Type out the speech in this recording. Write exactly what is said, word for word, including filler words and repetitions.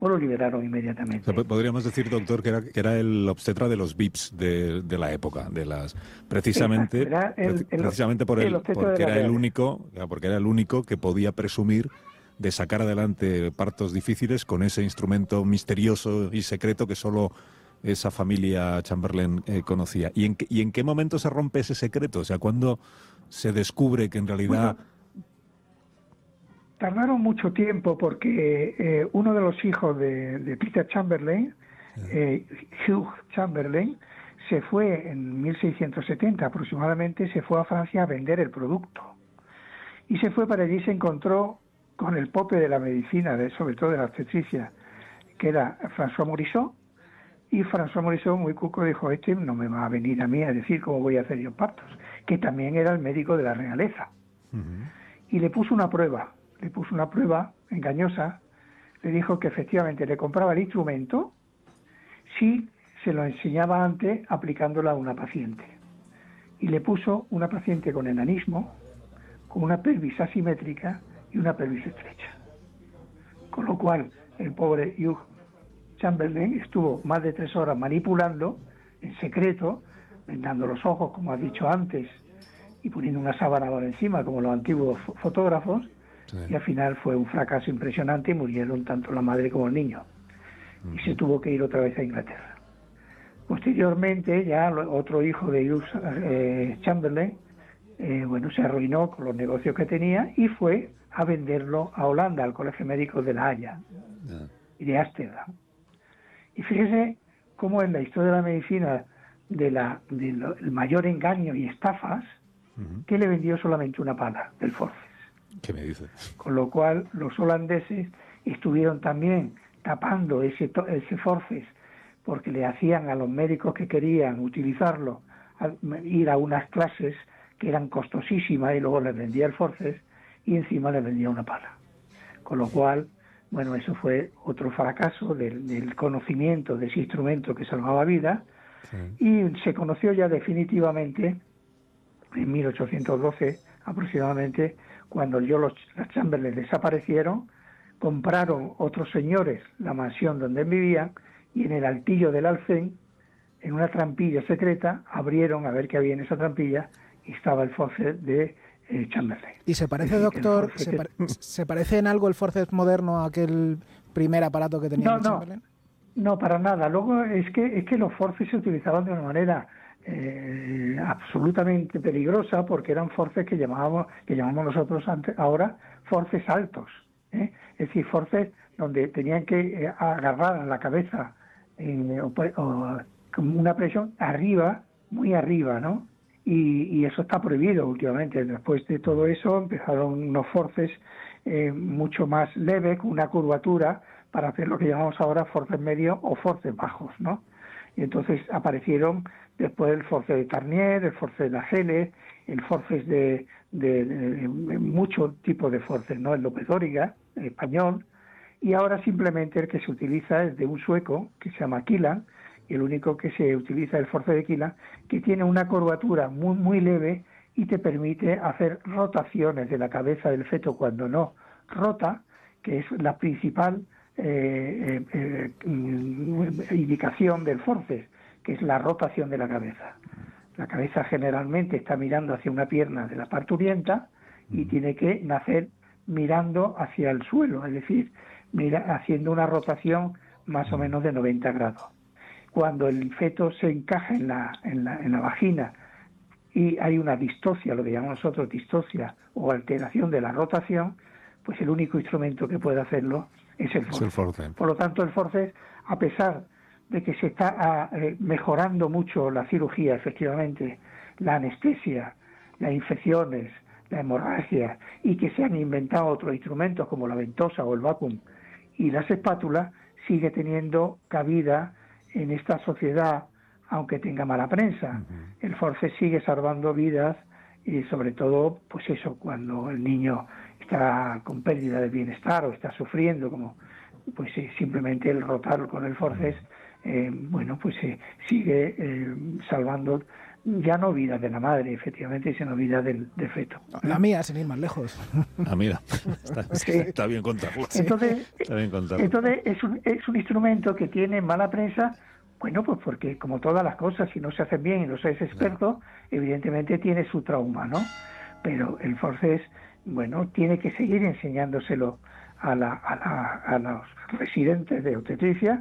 o lo liberaron inmediatamente. O sea, podríamos decir, doctor, que era, que era el obstetra de los V I Ps de, de la época, de las precisamente, Exacto, era el, el, precisamente por el el, obstetra porque de la era el realeza. único, porque era el único que podía presumir de sacar adelante partos difíciles con ese instrumento misterioso y secreto que solo esa familia Chamberlain eh, conocía. ¿Y en, qué, ¿Y en qué momento se rompe ese secreto? O sea, ¿cuándo se descubre que en realidad... Bueno, tardaron mucho tiempo porque eh, uno de los hijos de, de Peter Chamberlain, eh, Hugh Chamberlain, se fue en mil seiscientos setenta aproximadamente, se fue a Francia a vender el producto. Y se fue para allí y se encontró con el pope de la medicina, de, sobre todo de la obstetricia, que era François Morisot, y François Morisot, muy cuco, dijo, este no me va a venir a mí a decir cómo voy a hacer yo partos, que también era el médico de la realeza. Uh-huh. Y le puso una prueba, le puso una prueba engañosa, le dijo que efectivamente le compraba el instrumento si se lo enseñaba antes aplicándolo a una paciente. Y le puso una paciente con enanismo, con una pelvis asimétrica y una pelvis estrecha. Con lo cual, el pobre Hugh Chamberlain estuvo más de tres horas manipulando, en secreto, vendando los ojos, como has dicho antes, y poniendo una sábana por encima, como los antiguos fotógrafos, sí. Y al final fue un fracaso impresionante y murieron tanto la madre como el niño. Uh-huh. Y se tuvo que ir otra vez a Inglaterra. Posteriormente, ya otro hijo de Hugh eh, Chamberlain, Eh, bueno, se arruinó con los negocios que tenía y fue a venderlo a Holanda, al Colegio Médico de La Haya yeah. y de Ámsterdam. Y fíjese cómo en la historia de la medicina de la de lo, el mayor engaño y estafas, uh-huh. que le vendió solamente una pala del forceps. ¿Qué me dice? Con lo cual los holandeses estuvieron también tapando ese, ese forceps porque le hacían a los médicos que querían utilizarlo a, ir a unas clases que eran costosísimas y luego les vendía el forceps y encima les vendía una pala. Con lo cual, bueno, eso fue otro fracaso del, del conocimiento de ese instrumento que salvaba vidas sí. Y se conoció ya definitivamente en mil ochocientos doce aproximadamente, cuando yo los, los Chamberlain desaparecieron, compraron otros señores la mansión donde vivían y en el altillo del Alcén, en una trampilla secreta, abrieron a ver qué había en esa trampilla y estaba el forceps de eh, Chamberlain. ¿Y se parece, doctor, se, pare, se parece en algo el forceps moderno a aquel primer aparato que tenía no, Chamberlain? No, no, para nada. Luego es que es que los forceps se utilizaban de una manera eh, absolutamente peligrosa porque eran forceps que llamábamos, que llamamos nosotros antes, ahora forceps altos. ¿eh? Es decir, forceps donde tenían que eh, agarrar la cabeza eh, o, o, con una presión arriba, muy arriba, ¿no? Y, y eso está prohibido últimamente. Después de todo eso empezaron unos forceps eh, mucho más leves, con una curvatura, para hacer lo que llamamos ahora forceps medios o forceps bajos, ¿no? Y entonces aparecieron después el forceps de Tarnier, el forceps de Nagel, el forceps de, de, de, de muchos tipos de forceps, ¿no? El López Dóriga, el español, y ahora simplemente el que se utiliza es de un sueco que se llama Kilan, y el único que se utiliza es el forceps de Kilan, que tiene una curvatura muy muy leve y te permite hacer rotaciones de la cabeza del feto cuando no rota, que es la principal eh, eh, eh, indicación del forceps, que es la rotación de la cabeza. La cabeza generalmente está mirando hacia una pierna de la parturienta y tiene que nacer mirando hacia el suelo, es decir, mira, haciendo una rotación más o menos de noventa grados. Cuando el feto se encaja en la, en la, en la vagina y hay una distocia, lo que llamamos nosotros distocia o alteración de la rotación, pues el único instrumento que puede hacerlo es el forceps. Es el forceps. Por lo tanto, el forceps, a pesar de que se está a, eh, mejorando mucho la cirugía, efectivamente, la anestesia, las infecciones, la hemorragia, y que se han inventado otros instrumentos como la ventosa o el vacuum y las espátulas, sigue teniendo cabida en esta sociedad, aunque tenga mala prensa. Uh-huh. El forceps sigue salvando vidas y sobre todo, pues eso, cuando el niño está con pérdida de bienestar o está sufriendo, como pues eh, simplemente el rotar con el forceps, eh, bueno, pues eh, sigue eh, salvando ya no vida de la madre, efectivamente, sino vida del, del feto. La mía, sin ir más lejos. Ah, mira, está, Sí. está bien contarlo. Entonces, Está bien contarlo. entonces es, un, es un instrumento que tiene mala prensa, bueno, pues porque como todas las cosas, si no se hacen bien y no se es experto, evidentemente tiene su trauma, ¿no? Pero el forcés, bueno, tiene que seguir enseñándoselo a, la, a, la, a los residentes de obstetricia,